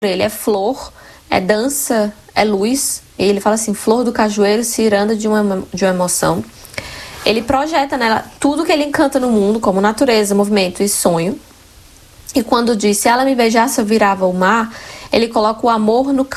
ele é flor, é dança, é luz. E ele fala assim, flor do cajueiro, ciranda de uma emoção. Ele projeta nela tudo que ele encanta no mundo, como natureza, movimento e sonho. E quando diz, se ela me beijasse, eu virava o mar, ele coloca o amor no